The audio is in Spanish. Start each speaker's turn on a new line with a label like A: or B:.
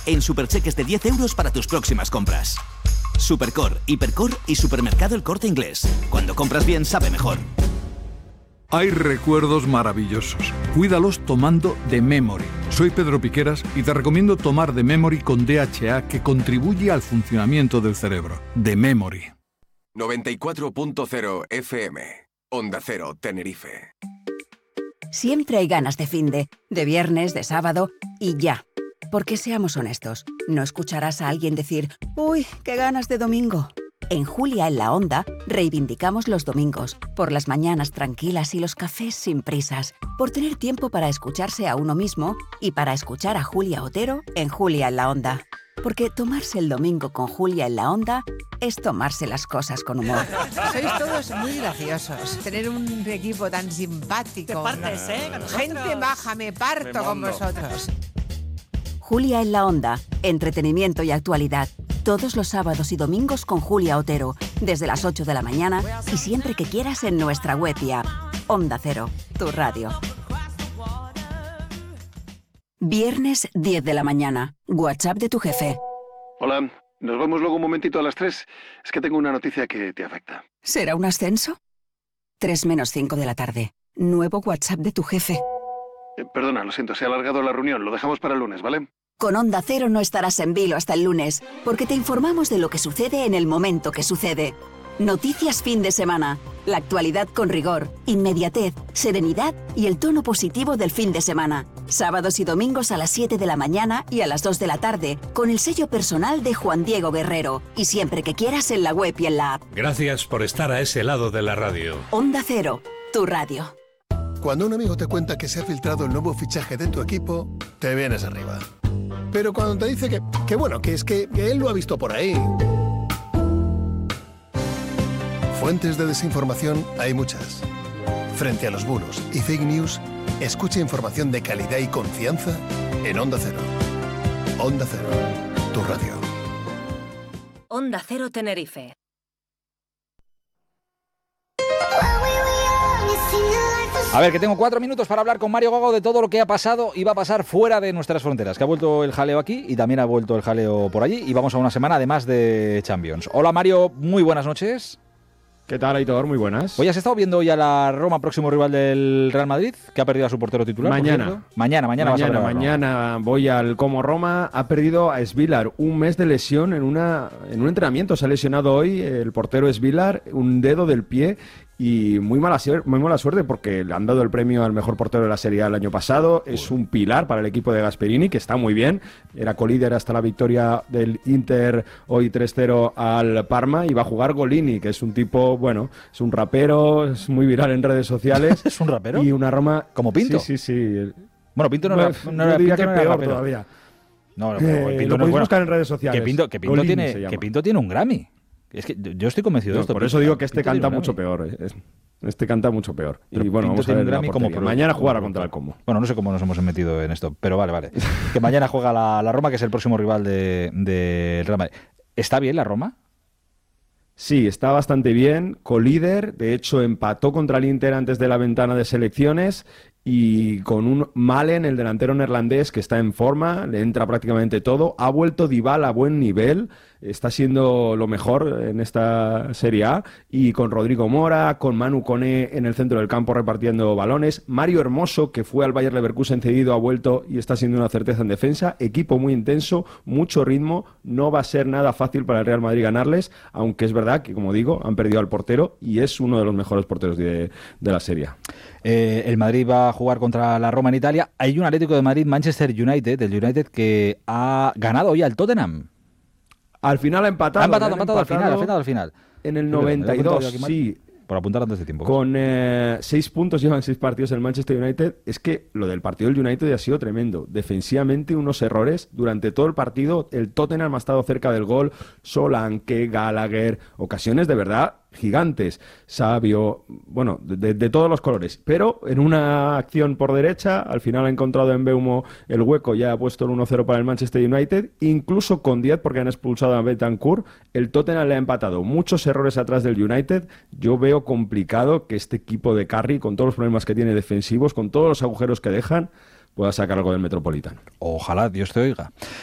A: en supercheques de 10 euros para tus próximas compras. Supercor, Hipercor y Supermercado El Corte Inglés. Cuando compras bien, sabe mejor.
B: Hay recuerdos maravillosos. Cuídalos tomando The Memory. Soy Pedro Piqueras y te recomiendo tomar The Memory con DHA, que contribuye al funcionamiento del cerebro. The Memory.
C: 94.0 FM. Onda Cero, Tenerife.
D: Siempre hay ganas de finde, de viernes, de sábado y ya. Porque seamos honestos, no escucharás a alguien decir «Uy, qué ganas de domingo». En Julia en la Onda reivindicamos los domingos, por las mañanas tranquilas y los cafés sin prisas, por tener tiempo para escucharse a uno mismo y para escuchar a Julia Otero en Julia en la Onda. Porque tomarse el domingo con Julia en la Onda es tomarse las cosas con humor.
E: Sois todos muy graciosos. Tener un equipo tan simpático.
F: Te partes,
E: Gente maja, me parto con vosotros.
D: Julia en la Onda, entretenimiento y actualidad. Todos los sábados y domingos con Julia Otero, desde las 8 de la mañana y siempre que quieras en nuestra web y app. Onda Cero, tu radio. Viernes 10 de la mañana. WhatsApp de tu jefe.
G: Hola, nos vemos luego un momentito a las 3. Es que tengo una noticia que te afecta.
D: ¿Será un ascenso? 3 menos 5 de la tarde. Nuevo WhatsApp de tu jefe.
G: Perdona, lo siento, se ha alargado la reunión. Lo dejamos para el lunes, ¿vale?
D: Con Onda Cero no estarás en vilo hasta el lunes, porque te informamos de lo que sucede en el momento que sucede. Noticias fin de semana. La actualidad con rigor, inmediatez, serenidad y el tono positivo del fin de semana. Sábados y domingos a las 7 de la mañana y a las 2 de la tarde, con el sello personal de Juan Diego Guerrero. Y siempre que quieras en la web y en la app.
H: Gracias por estar a ese lado de la radio.
D: Onda Cero, tu radio.
I: Cuando un amigo te cuenta que se ha filtrado el nuevo fichaje de tu equipo, te vienes arriba. Pero cuando te dice que bueno, que es que él lo ha visto por ahí. Fuentes de desinformación hay muchas. Frente a los bulos y fake news, escucha información de calidad y confianza en Onda Cero. Onda Cero, tu radio.
J: Onda Cero Tenerife.
K: A ver, que tengo 4 minutos para hablar con Mario Gago de todo lo que ha pasado y va a pasar fuera de nuestras fronteras, que ha vuelto el jaleo aquí y también ha vuelto el jaleo por allí y vamos a una semana además de Champions. Hola Mario, muy buenas noches.
L: ¿Qué tal, Aitor? Muy buenas.
K: Oye, ¿has estado viendo hoy a la Roma, próximo rival del Real Madrid, que ha perdido a su portero titular?
L: Mañana. Mañana voy al Como Roma. Ha perdido a Svilar, un mes de lesión en un entrenamiento. Se ha lesionado hoy el portero Svilar, un dedo del pie. Y muy mala suerte porque le han dado el premio al mejor portero de la Serie A el año pasado. Es un pilar para el equipo de Gasperini, que está muy bien. Era colíder hasta la victoria del Inter hoy 3-0 al Parma. Y va a jugar Golini, que es un tipo, bueno, es un rapero, es muy viral en redes sociales.
K: ¿Es un rapero?
L: Y una Roma...
K: ¿Como Pinto?
L: Sí.
K: Bueno, Pinto no era
L: peor
K: rapero
L: todavía.
K: No, pero Pinto
L: lo podéis buscar en redes sociales.
K: Que Pinto tiene un Grammy. Es que yo estoy convencido de esto.
L: Por eso digo que este canta mucho peor. Este canta mucho peor.
K: Pero
L: y bueno,
K: Pinto
L: vamos a ver
K: Grammy como
L: mañana jugará contra el Como.
K: Bueno, no sé cómo nos hemos metido en esto, pero vale. Que mañana juega la Roma, que es el próximo rival de Real Madrid. ¿Está bien la Roma?
L: Sí, está bastante bien, colíder. De hecho, empató contra el Inter antes de la ventana de selecciones. Y con un Malen, el delantero neerlandés, que está en forma, le entra prácticamente todo. Ha vuelto Dybala a buen nivel, está siendo lo mejor en esta Serie A. Y con Rodrigo Mora, con Manu Koné en el centro del campo repartiendo balones. Mario Hermoso, que fue al Bayer Leverkusen cedido, ha vuelto y está siendo una certeza en defensa. Equipo muy intenso, mucho ritmo. No va a ser nada fácil para el Real Madrid ganarles, aunque es verdad que, como digo, han perdido al portero y es uno de los mejores porteros de la Serie A.
K: El Madrid va a jugar contra la Roma en Italia. Hay un Atlético de Madrid, Manchester United, el United que ha ganado hoy al Tottenham.
L: Al final ha empatado.
K: Ha empatado al final.
L: En el 92, sí.
K: Por apuntar antes de tiempo.
L: Con 6 puntos llevan 6 partidos el Manchester United. Es que lo del partido del United ha sido tremendo. Defensivamente unos errores. Durante todo el partido el Tottenham ha estado cerca del gol. Solanke, Gallagher, ocasiones de verdad gigantes. Sabio, bueno, de todos los colores. Pero en una acción por derecha, al final ha encontrado en Mbeumo el hueco, ya ha puesto el 1-0 para el Manchester United. Incluso con 10, porque han expulsado a Betancourt, el Tottenham le ha empatado. Muchos errores atrás del United. Yo veo complicado que este equipo de Carri, con todos los problemas que tiene defensivos, con todos los agujeros que dejan, pueda sacar algo del Metropolitano.
K: Ojalá Dios te oiga.